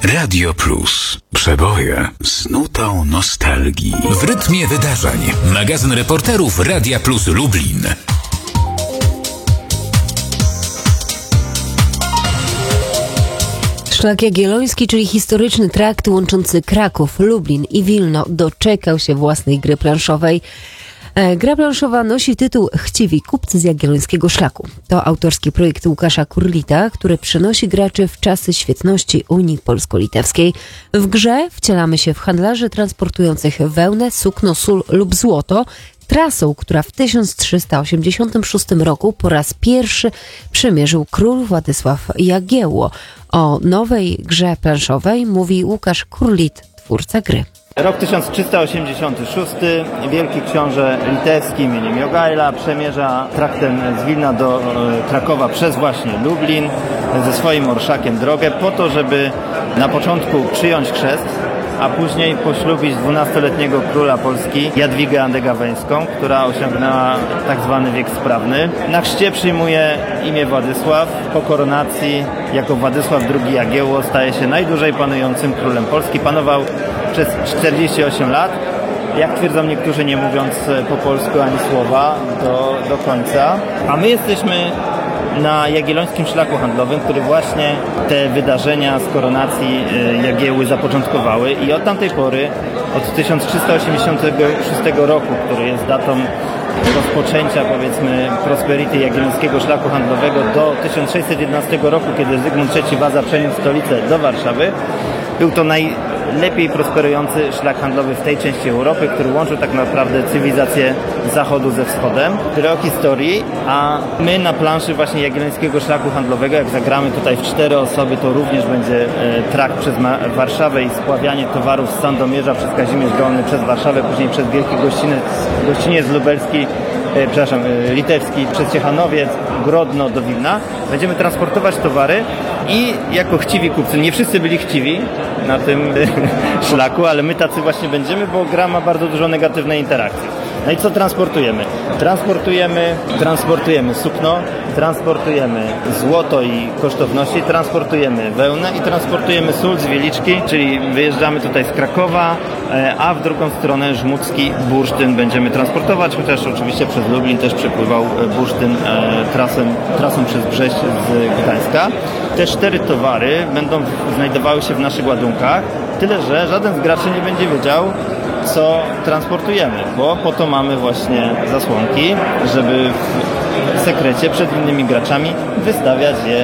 Radio Plus. Przeboje z nutą nostalgii. W rytmie wydarzeń. Magazyn reporterów Radia Plus Lublin. Szlak Jagielloński, czyli historyczny trakt łączący Kraków, Lublin i Wilno, doczekał się własnej gry planszowej. Gra planszowa nosi tytuł Chciwi kupcy z Jagiellońskiego Szlaku. To autorski projekt Łukasza Kurlita, który przenosi graczy w czasy świetności Unii Polsko-Litewskiej. W grze wcielamy się w handlarzy transportujących wełnę, sukno, sól lub złoto, trasą, która w 1386 roku po raz pierwszy przemierzył król Władysław Jagiełło. O nowej grze planszowej mówi Łukasz Kurlit, twórca gry. Rok 1386, wielki książę litewski imieniem Jogaila przemierza traktem z Wilna do Krakowa przez właśnie Lublin ze swoim orszakiem drogę po to, żeby na początku przyjąć chrzest, a później poślubić 12-letniego króla Polski Jadwigę Andegaweńską, która osiągnęła tak zwany wiek sprawny. Na chrzcie przyjmuje imię Władysław. Po koronacji jako Władysław II Jagiełło staje się najdłużej panującym królem Polski. Panował przez 48 lat, jak twierdzą niektórzy, nie mówiąc po polsku ani słowa do końca. A my jesteśmy na Jagiellońskim Szlaku Handlowym, który właśnie te wydarzenia z koronacji Jagiełły zapoczątkowały i od tamtej pory, od 1386 roku, który jest datą rozpoczęcia, powiedzmy, prosperity Jagiellońskiego Szlaku Handlowego, do 1611 roku, kiedy Zygmunt III Waza przeniósł stolicę do Warszawy, był to najlepiej prosperujący szlak handlowy w tej części Europy, który łączył tak naprawdę cywilizację zachodu ze wschodem. Tyle o historii, a my na planszy właśnie Jagiellońskiego Szlaku Handlowego, jak zagramy tutaj w 4 osoby, to również będzie trakt przez Warszawę i spławianie towarów z Sandomierza przez Kazimierz Dolny, przez Warszawę, później przez Wielki Gościniec Lubelski, litewski, przez Ciechanowiec, Grodno do Wilna. Będziemy transportować towary i jako chciwi kupcy, nie wszyscy byli chciwi na tym szlaku, ale my tacy właśnie będziemy, bo gra ma bardzo dużo negatywnej interakcji. No i co transportujemy? Transportujemy sukno, transportujemy złoto i kosztowności, transportujemy wełnę i transportujemy sól z Wieliczki, czyli wyjeżdżamy tutaj z Krakowa, a w drugą stronę Żmudzki, Bursztyn będziemy transportować, chociaż oczywiście przez Lublin też przepływał Bursztyn trasą przez Brześć z Gdańska. Te 4 towary będą znajdowały się w naszych ładunkach, tyle że żaden z graczy nie będzie wiedział, co transportujemy, bo po to mamy właśnie zasłonki, żeby w sekrecie przed innymi graczami wystawiać je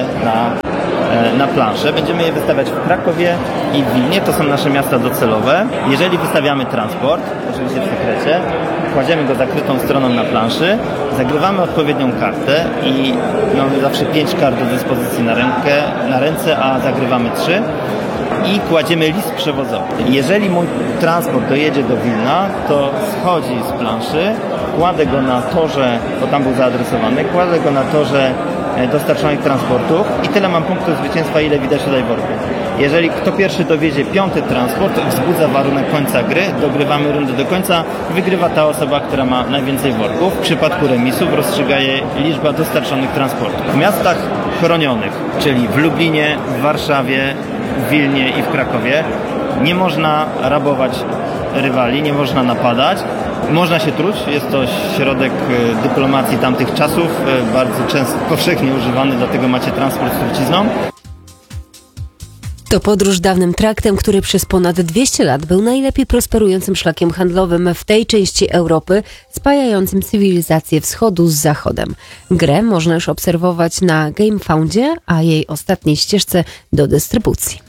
na planszę. Będziemy je wystawiać w Krakowie i w Wilnie, to są nasze miasta docelowe. Jeżeli wystawiamy transport, oczywiście w sekrecie, kładziemy go zakrytą stroną na planszy, zagrywamy odpowiednią kartę i mamy zawsze 5 kart do dyspozycji na ręce, a zagrywamy 3. I kładziemy list przewozowy. Jeżeli mój transport dojedzie do Wilna, to schodzi z planszy, kładę go na torze, bo tam był zaadresowany, kładę go na torze dostarczonych transportów i tyle mam punktów zwycięstwa, ile widać tutaj w worku. Jeżeli kto pierwszy dowiezie 5. transport, wzbudza warunek końca gry, dogrywamy rundę do końca, wygrywa ta osoba, która ma najwięcej worków. W przypadku remisów rozstrzyga je liczba dostarczonych transportów. W miastach chronionych, czyli w Lublinie, w Warszawie, w Wilnie i w Krakowie nie można rabować rywali, nie można napadać. Można się truć, jest to środek dyplomacji tamtych czasów, bardzo często powszechnie używany, dlatego macie transport z trucizną. To podróż dawnym traktem, który przez ponad 200 lat był najlepiej prosperującym szlakiem handlowym w tej części Europy, spajającym cywilizację wschodu z zachodem. Grę można już obserwować na GameFoundzie, a jej ostatniej ścieżce do dystrybucji.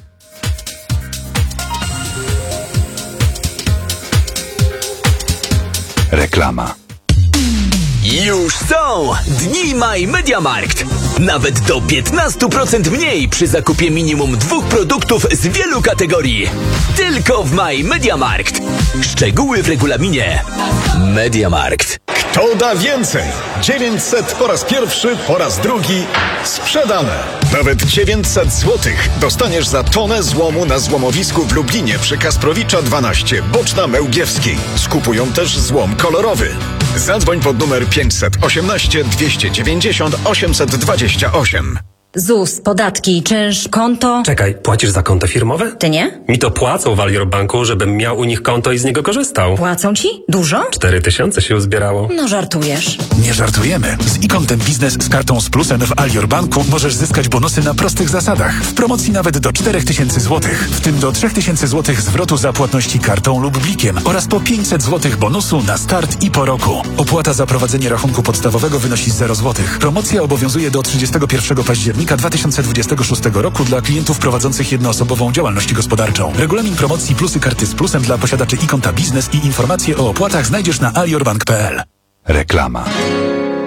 Reklama. Już są Dni My Mediamarkt. Nawet do 15% mniej przy zakupie minimum 2 produktów z wielu kategorii. Tylko w My Mediamarkt. Szczegóły w regulaminie. Mediamarkt. Kto da więcej? 900 po raz pierwszy, po raz drugi sprzedane. Nawet 900 zł dostaniesz za tonę złomu na złomowisku w Lublinie przy Kasprowicza 12, Boczna Mełgiewskiej. Skupują też złom kolorowy. Zadzwoń pod numer 518 290 828. ZUS, podatki, czynsz, konto. Czekaj, płacisz za konto firmowe? Ty nie? Mi to płacą w Alior Banku, żebym miał u nich konto i z niego korzystał. Płacą ci? Dużo? 4000 się uzbierało. No żartujesz. Nie żartujemy. Z iKontem Biznes z kartą z plusem w Alior Banku możesz zyskać bonusy na prostych zasadach. W promocji nawet do 4000 zł. W tym do 3000 zł zwrotu za płatności kartą lub blikiem oraz po 500 zł bonusu na start i po roku. Opłata za prowadzenie rachunku podstawowego wynosi 0 zł. Promocja obowiązuje do 31 października 2026 roku dla klientów prowadzących jednoosobową działalność gospodarczą. Regulamin promocji plusy karty z plusem dla posiadaczy iKonta Biznes i informacje o opłatach znajdziesz na aliorbank.pl. Reklama.